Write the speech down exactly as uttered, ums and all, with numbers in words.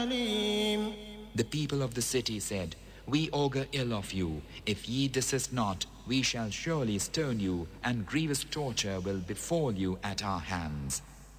أليم. The people of the city said, We augur ill of you. If ye desist not, we shall surely stone you, and grievous torture will befall you at our hands.